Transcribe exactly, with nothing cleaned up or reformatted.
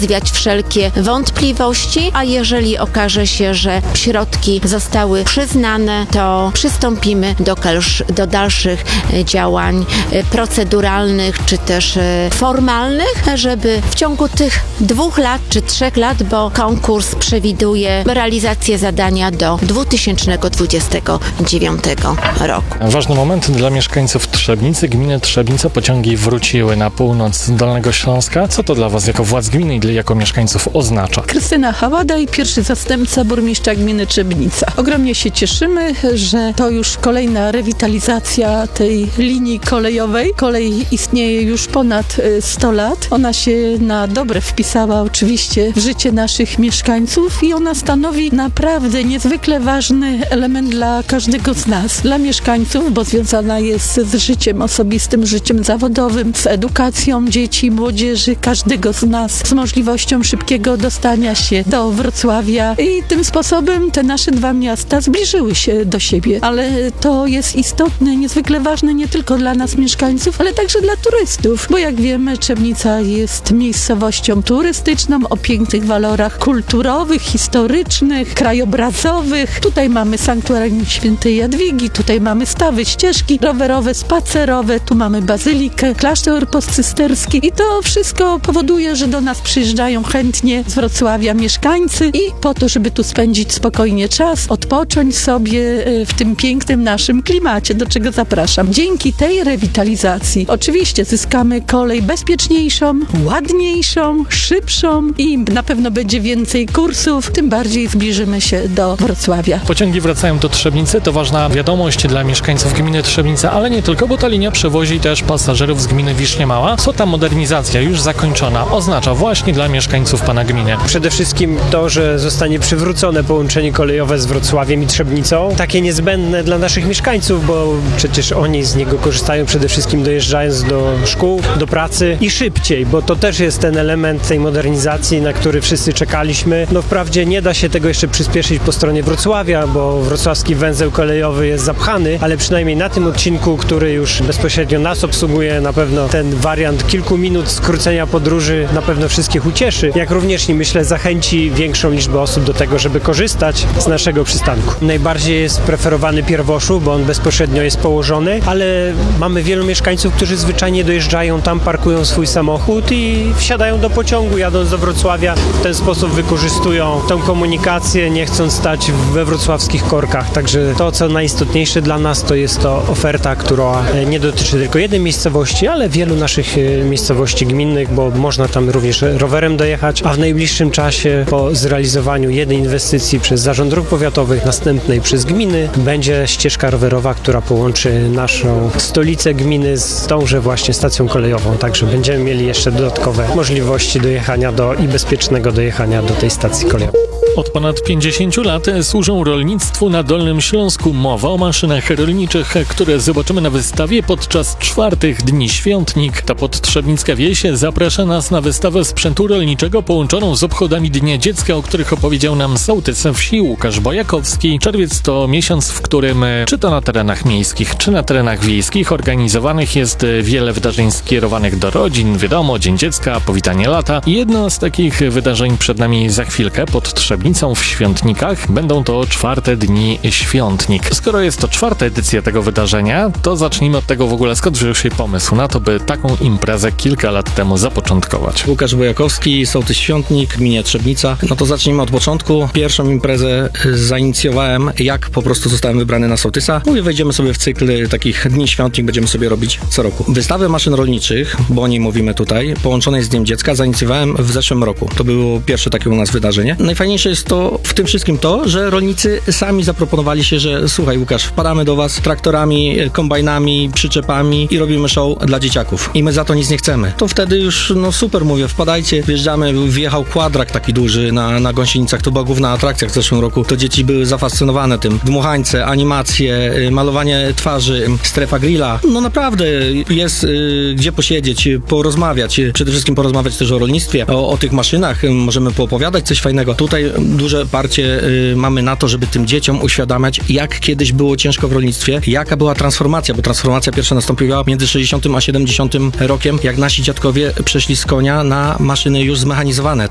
rozwiać wszelkie wątpliwości, a jeżeli okaże się, że środki zostały przyznane, to przystąpimy do, kalsz, do dalszych działań proceduralnych czy też formalnych, żeby w ciągu tych dwóch lat czy trzech lat, bo konkurs przewiduje realizację zadania do dwa tysiące dwudziestego dziewiątego roku. Ważny moment dla mieszkańców Trzebnicy. Gminy Trzebnica pociągi wróciły na północ Dolnego Śląska. Co to dla Was jako władz gminy i jako mieszkańców oznacza? Krystyna Hałada i pierwszy zastępca burmistrza gminy Trzebnica. Ogromnie się cieszymy, że to już kolejna rewitalizacja tej linii kolejowej. Kolej istnieje już ponad sto lat. Ona się na dobre wpisała oczywiście w życie naszych mieszkańców i ona stanowi naprawdę niezwykle ważny element dla każdego z nas, dla mieszkańców, bo związana jest z życiem osobistym, życiem zawodowym, z edukacją dzieci, młodzieży, każdego z nas, z możliwością szybkiego dostania się do Wrocławia i tym sposobem te nasze dwa miasta zbliżyły się do siebie, ale to jest istotne, niezwykle ważne nie tylko dla nas mieszkańców, ale także dla turystów, bo jak wiemy, Trzebnica jest miejscowością turystyczną o pięknych walorach kulturowych, historycznych, krajobrazowych. Tutaj mamy sanktuarium Świętej Jadwigi, tutaj mamy stawy, ścieżki rowerowe, spacerowe, tu mamy bazylikę, klasztor postcysterski i to wszystko powoduje, że do nas przyjeżdżają chętnie z Wrocławia mieszkańcy i po to, żeby tu spędzić spokojnie czas, odpocząć sobie w tym pięknym naszym klimacie, do czego zapraszam. Dzięki tej rewitalizacji oczywiście zyskamy kolej bezpieczniejszą, ładniejszą, szybszą i na pewno będzie więcej kursów, tym bardziej zbliżymy się do Wrocławia. Pociągi wracają do Trzebnicy, to ważna wiadomość dla mieszkańców gminy Trzebnica, ale nie tylko, bo ta linia przewozi też pasażerów z gminy Wisznia Mała. Co ta modernizacja już zakończona oznacza właśnie dla mieszkańców pana gminy? Przede wszystkim to, że zostanie przywrócone połączenie kolejowe z Wrocławiem i Trzebnicą, takie niezbędne dla naszych mieszkańców, bo przecież oni z niego korzystają przede wszystkim dojeżdżając do szkół, do pracy i szybciej, bo to też jest ten element tej modernizacji, na który wszyscy czekaliśmy. No wprawdzie nie da się tego jeszcze przyspieszyć po stronie Wrocławia, bo wrocławski węzeł kolejowy jest zapchany, ale przynajmniej na tym odcinku, który już bezpośrednio nas obsługuje, na pewno ten wariant kilku minut skrócenia podróży na pewno wszystkich ucieszy, jak również i myślę zachęci większą liczbę osób do tego, żeby korzystać z naszego przystanku. Najbardziej jest preferowany Pierwoszów, bo on bezpośrednio jest położony, ale mamy wielu mieszkańców, którzy zwyczajnie dojeżdżają tam, parkują swój samochód i wsiadają do pociągu, jadąc do Wrocławia. W ten sposób wykorzystują tę komunikację, nie chcąc stać we wrocławskich korkach. Także to, co najistotniejsze dla nas, to jest to oferta, która nie dotyczy tylko jednej miejscowości, ale wielu naszych miejscowości gminnych, bo można tam również rowerem dojechać, a w najbliższym czasie po zrealizowaniu jednej inwestycji przez Zarząd Dróg Powiatowych, następnej przez gminy, będzie ścieżka rowerowa, która połączy naszą stolicę gminy z tąże właśnie stacją kolejową. Także będziemy mieli jeszcze dodatkowe możliwości dojechania do i bezpiecznego dojechania do tej stacji kolejowej. Od ponad pięćdziesięciu lat służą rolnictwu na Dolnym Śląsku. Mowa o maszynach rolniczych, które zobaczymy na wystawie podczas czwartych Dni Świątnik. Ta podtrzebnicka wieś zaprasza nas na wystawę sprzętu rolniczego połączoną z obchodami Dnia Dziecka, o których opowiedział nam sołtys wsi Łukasz Bojakowski. Czerwiec to miesiąc, w którym czy to na terenach miejskich, czy na terenach wiejskich organizowanych jest wiele wydarzeń skierowanych do rodzin. Wiadomo, Dzień Dziecka, powitanie lata. Jedno z takich wydarzeń przed nami za chwilkę pod Trzebnicą w Świątnikach. Będą to czwarte Dni Świątnik. Skoro jest to czwarta edycja tego wydarzenia, to zacznijmy od tego w ogóle, skąd wziął się pomysł na to, by taką imprezę kilka lat temu zapoczątkować. Łukasz Bojakowski, sołtys Świątnik, gminie Trzebnica. No to zacznijmy od początku. Pierwszą imprezę zainicjowałem, jak po prostu zostałem wybrany na sołtysa. Mówię, wejdziemy sobie w cykl takich Dni Świątnik, będziemy sobie robić co roku. Wystawę maszyn rolniczych, bo o niej mówimy tutaj, połączonej z Dniem Dziecka, zainicjowałem w zeszłym roku. To było pierwsze takie u nas wydarzenie. Najfajniejsze jest to w tym wszystkim to, że rolnicy sami zaproponowali się, że słuchaj Łukasz, wpadamy do was traktorami, kombajnami, przyczepami i robimy show dla dzieciaków. I my za to nic nie chcemy. To wtedy już, no super, mówię, wpadajcie, wjeżdżamy, wjechał kwadrak taki duży na, na Gąsienicach, to była główna atrakcja w zeszłym roku. To dzieci były zafascynowane tym. Dmuchańce, animacje, malowanie twarzy, strefa grilla. No naprawdę jest y, gdzie posiedzieć, porozmawiać, przede wszystkim porozmawiać też o rolnictwie, o, o tych maszynach, możemy poopowiadać coś fajnego. Tutaj duże parcie y, mamy na to, żeby tym dzieciom uświadamiać, jak kiedyś było ciężko w rolnictwie, jaka była transformacja, bo transformacja pierwsza nastąpiła między sześćdziesiątym a siedemdziesiątym rokiem, jak nasi dziadkowie przeszli z konia na maszyny już zmechanizowane.